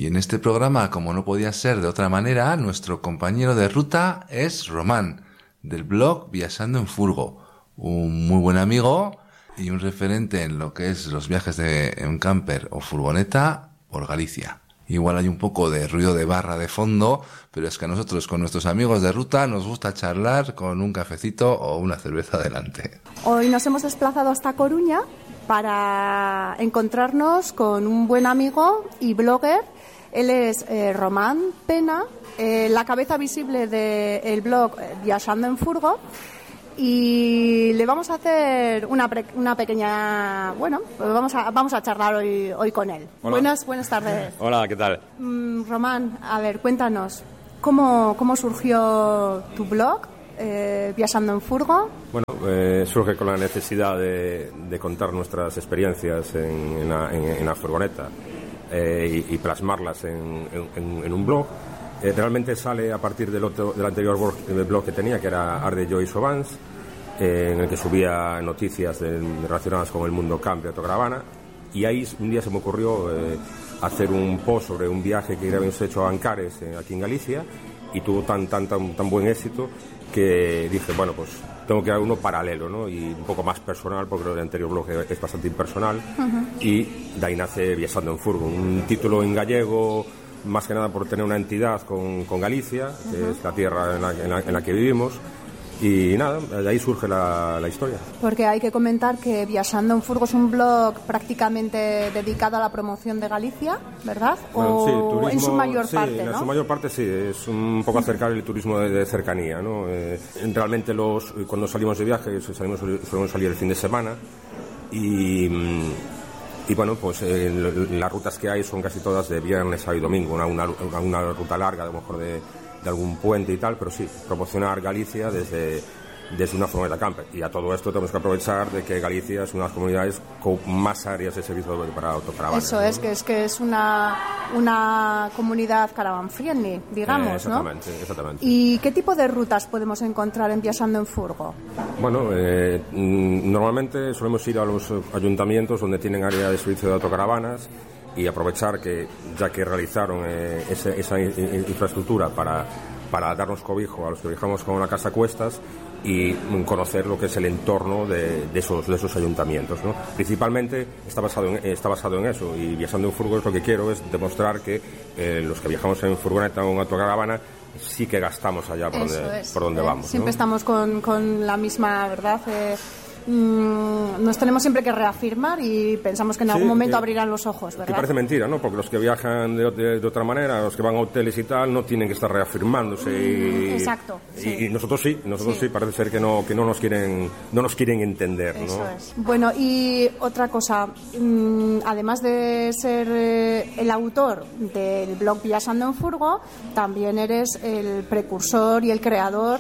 Y en este programa, como no podía ser de otra manera, nuestro compañero de ruta es Román, del blog Viajando en Furgo, un muy buen amigo y un referente en lo que es los viajes en camper o furgoneta por Galicia. Igual hay un poco de ruido de barra de fondo, pero es que a nosotros con nuestros amigos de ruta nos gusta charlar con un cafecito o una cerveza delante. Hoy nos hemos desplazado hasta Coruña para encontrarnos con un buen amigo y blogger. Él es Román Pena, la cabeza visible del blog Viajando en Furgo, y le vamos a hacer una pequeña... Bueno, pues vamos a charlar hoy con él. Hola. Buenas tardes. Hola, ¿qué tal? Román, a ver, cuéntanos, ¿cómo surgió tu blog Viajando en Furgo? Bueno, surge con la necesidad de contar nuestras experiencias en la furgoneta y plasmarlas en un blog. Realmente sale a partir del anterior blog que tenía, que era Arde Joyce Vans, en el que subía noticias relacionadas con el mundo camper y autocaravana, y ahí un día se me ocurrió hacer un post sobre un viaje que habíamos hecho a Ancares, aquí en Galicia, y tuvo tan buen éxito que dije, bueno, pues tengo que dar uno paralelo, ¿no? Y un poco más personal, porque el anterior blog es bastante impersonal. Y de ahí nace Viajando en Furgo, un título en gallego, más que nada por tener una entidad con Galicia, que es la tierra en la que vivimos. Y nada, de ahí surge la historia. Porque hay que comentar que Viajando en Furgo es un blog prácticamente dedicado a la promoción de Galicia, ¿verdad? Bueno, sí, turismo, en su mayor parte, ¿no? En su mayor parte sí, es un poco acercar el turismo de cercanía, ¿no? Realmente cuando salimos de viaje, solemos salir el fin de semana y bueno, pues las rutas que hay son casi todas de viernes, sábado y domingo, una ruta larga, a lo mejor de algún puente y tal, pero sí, promocionar Galicia desde una furgoneta camper. Y a todo esto tenemos que aprovechar de que Galicia es una de las comunidades con más áreas de servicio para autocaravanas. Eso es, ¿no? que es una comunidad caravan friendly, digamos, exactamente, ¿no? Exactamente. ¿Y qué tipo de rutas podemos encontrar en Viajando en Furgo? Bueno, normalmente solemos ir a los ayuntamientos donde tienen área de servicio de autocaravanas y aprovechar que, ya que realizaron esa infraestructura para darnos cobijo a los que viajamos con la casa a cuestas y conocer lo que es el entorno de esos ayuntamientos, ¿no? Principalmente está basado en eso, y Viajando en Furgo es lo que quiero, es demostrar que los que viajamos en furgoneta o en autocaravana sí que gastamos allá por donde vamos, siempre, ¿no? Estamos con la misma, ¿verdad? Nos tenemos siempre que reafirmar y pensamos que en algún momento abrirán los ojos, ¿verdad? Que parece mentira, ¿no? Porque los que viajan de otra manera, los que van a hoteles y tal, no tienen que estar reafirmándose. Exacto. Y nosotros sí, parece ser que no nos quieren entender, ¿no? Eso es. Bueno, y otra cosa, además de ser el autor del blog Viajando en Furgo, también eres el precursor y el creador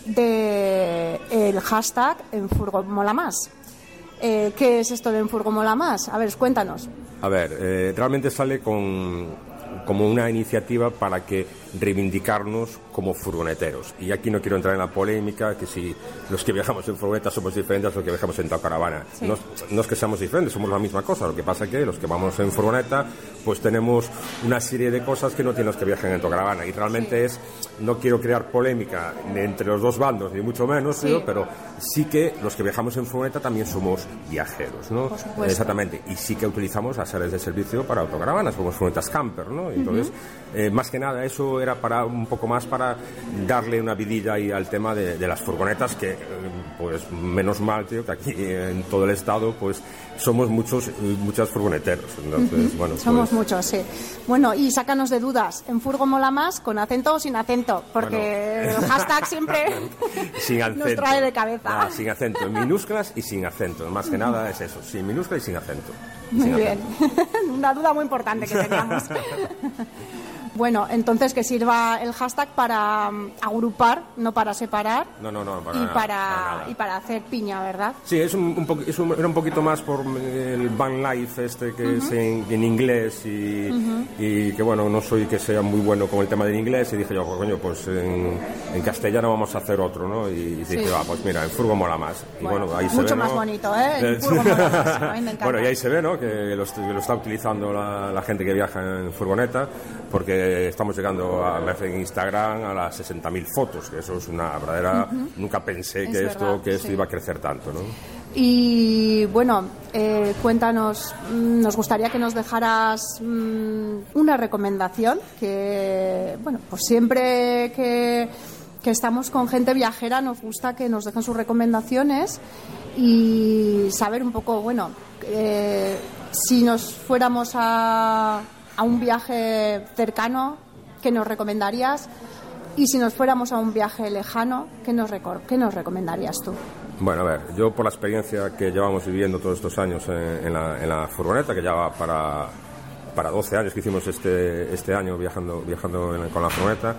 del hashtag En Furgo Mola Más. ¿Qué es esto de En Furgo Mola Más? A ver, cuéntanos. A ver, realmente sale como una iniciativa para que reivindicarnos como furgoneteros. Y aquí no quiero entrar en la polémica, que si los que viajamos en furgoneta somos diferentes a los que viajamos en autocaravana. Sí. No es que seamos diferentes, somos la misma cosa. Lo que pasa es que los que vamos en furgoneta, pues tenemos una serie de cosas que no tienen los que viajan en autocaravana. Y realmente no quiero crear polémica entre los dos bandos, ni mucho menos, pero sí que los que viajamos en furgoneta también somos viajeros, ¿no? Por supuesto. Exactamente. Y sí que utilizamos las áreas de servicio para autocaravanas, como furgonetas camper, ¿no? Entonces, más que nada, eso era un poco más para darle una vidilla ahí al tema de las furgonetas, que pues menos mal, tío, que aquí en todo el estado pues somos muchos furgoneteros. Entonces, bueno, somos muchos, sí. Bueno, y sácanos de dudas, ¿En Furgo Mola Más con acento o sin acento? Porque el hashtag siempre sin acento, nos trae de cabeza. Sin acento, en minúsculas y sin acento. Más que nada es eso, sin minúsculas y sin acento. Muy bien. Una duda muy importante que teníamos. Bueno, entonces que sirva el hashtag para agrupar, no para separar. No, Y para hacer piña, ¿verdad? Sí, era un poquito más por el van life que es en inglés y que bueno, no soy que sea muy bueno con el tema del inglés y dije yo, coño, pues en castellano vamos a hacer otro, ¿no? Y dije, pues mira, el furgo mola más. Y bueno, ahí se ve, mucho más bonito, ¿eh? El furgo mola más. A mí me encanta. Bueno, y ahí se ve, ¿no? Que lo está utilizando la gente que viaja en furgoneta, porque estamos llegando a ver en Instagram a las 60.000 fotos, que eso es una verdadera... Nunca pensé que esto iba a crecer tanto, ¿no? Y bueno, cuéntanos, nos gustaría que nos dejaras una recomendación, que bueno, pues siempre que estamos con gente viajera nos gusta que nos dejen sus recomendaciones y saber un poco, bueno, si nos fuéramos a un viaje cercano, ¿qué nos recomendarías? Y si nos fuéramos a un viaje lejano, ¿qué nos recomendarías tú? Bueno, a ver, yo por la experiencia que llevamos viviendo todos estos años en la furgoneta, que ya va para 12 años que hicimos este año viajando con la furgoneta,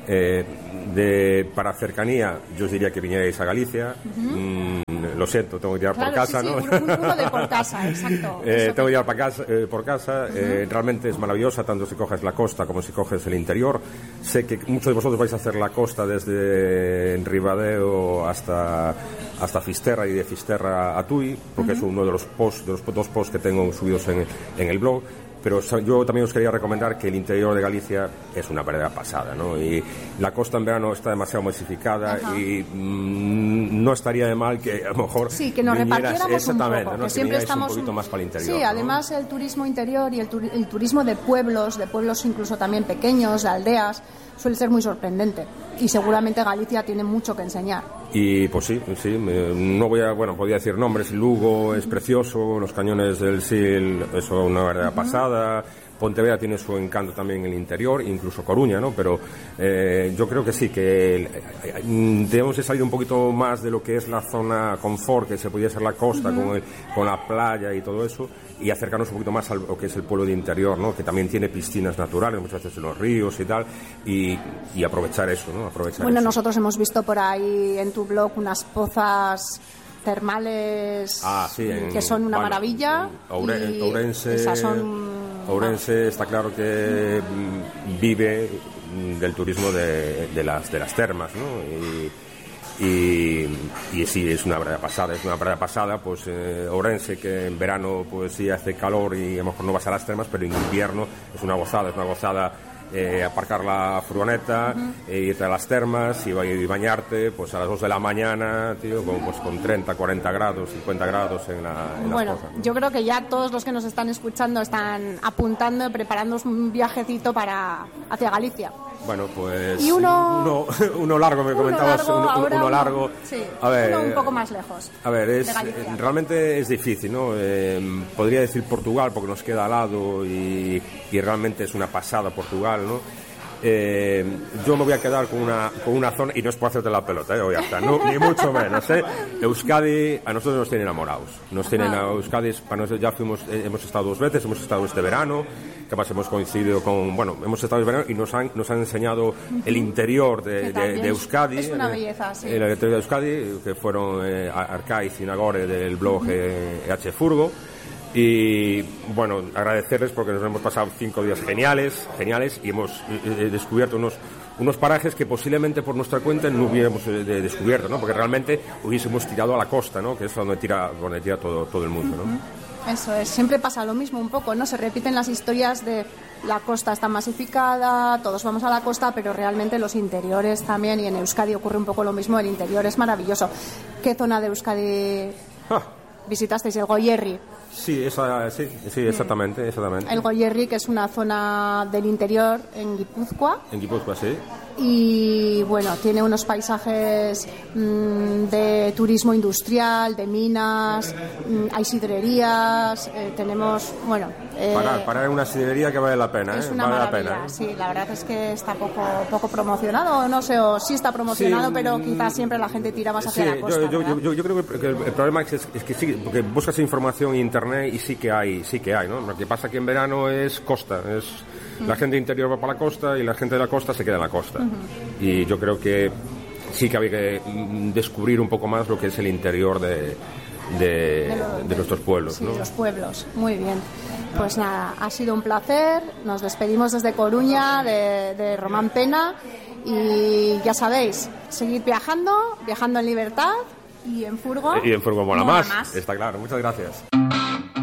para cercanía yo os diría que vinierais a Galicia. Lo siento, tengo que tirar por casa, ¿no? Uno de por casa, exacto. Tengo que tirar por casa. Realmente es maravillosa, tanto si coges la costa como si coges el interior. Sé que muchos de vosotros vais a hacer la costa desde Ribadeo hasta Fisterra y de Fisterra a Tui, porque es uno de los dos posts que tengo subidos en el blog. Pero yo también os quería recomendar que el interior de Galicia es una verdadera pasada, ¿no? Y la costa en verano está demasiado masificada y no estaría de mal que a lo mejor sí, que nos repartiéramos un poco, ¿no? Que siempre estamos un poquito más para el interior. Sí, además, ¿no? El turismo interior y el turismo de pueblos incluso también pequeños, de aldeas, suele ser muy sorprendente. Y seguramente Galicia tiene mucho que enseñar. Y pues sí, no podía decir nombres. Lugo es precioso, los cañones del Sil, eso es una verdadera pasada. Pontevedra tiene su encanto también en el interior, incluso Coruña, ¿no? Pero yo creo que sí, que debemos de salir un poquito más de lo que es la zona confort, que se podía ser la costa con la playa y todo eso, y acercarnos un poquito más a lo que es el pueblo de interior, ¿no? Que también tiene piscinas naturales, muchas veces en los ríos y tal, y aprovechar eso, ¿no? Nosotros hemos visto por ahí en tu blog unas pozas termales que son una maravilla. Ourense está claro que vive del turismo de las termas, ¿no? Y sí, es una verdadera pasada, pues Ourense, que en verano pues sí hace calor y a lo mejor no vas a las termas, pero en invierno es una gozada aparcar la furgoneta, irte a las termas y bañarte pues a las 2 de la mañana, tío, con 30, 40 grados, 50 grados en las cosas, ¿no? Yo creo que ya todos los que nos están escuchando están apuntando y preparando un viajecito hacia Galicia. Bueno, pues y uno largo, me comentabas, uno largo. Sí, a ver, uno un poco más lejos. A ver, realmente es difícil, ¿no? Podría decir Portugal porque nos queda al lado y realmente es una pasada Portugal, ¿no? Yo me voy a quedar con una zona, y no es por hacerte la pelota, ya está, no, ni mucho menos, Euskadi a nosotros nos tiene enamorados, a Euskadi, para nosotros ya hemos estado 2 veces, hemos estado este verano, que además hemos coincidido hemos estado este verano y nos han enseñado el interior de Euskadi. Es una belleza, sí. El interior de Euskadi, que fueron Arcaiz y Nagore del blog EH Furgo. Y bueno, agradecerles porque nos hemos pasado 5 días geniales y hemos descubierto unos parajes que posiblemente por nuestra cuenta no hubiéramos descubierto, ¿no? Porque realmente hubiésemos tirado a la costa, ¿no? Que es donde tira todo el mundo, ¿no? Eso es, siempre pasa lo mismo un poco, ¿no? Se repiten las historias de la costa está masificada, todos vamos a la costa, pero realmente los interiores también, y en Euskadi ocurre un poco lo mismo, el interior es maravilloso. ¿Qué zona de Euskadi visitasteis? El Goierri. Sí, exactamente. El Goierri, que es una zona del interior en Guipúzcoa. En Guipúzcoa, sí. Y bueno, tiene unos paisajes de turismo industrial, de minas, hay sidrerías, tenemos, parar en una sidrería que vale la pena, es una vale maravilla, la pena, sí, la verdad es que está poco promocionado, no sé, o sí está promocionado, sí, pero quizás siempre la gente tira más hacia la costa. Yo creo que el problema es que sí, porque buscas información en internet internet y sí que hay, ¿no? Lo que pasa que en verano es costa, la gente interior va para la costa y la gente de la costa se queda en la costa. Y yo creo que sí que había que descubrir un poco más lo que es el interior de nuestros pueblos. Sí, ¿no? los pueblos, muy bien. Pues nada, ha sido un placer. Nos despedimos desde Coruña de Román Pena y ya sabéis, seguid viajando en libertad y en furgo. Y en furgo mola más, está claro. Muchas gracias.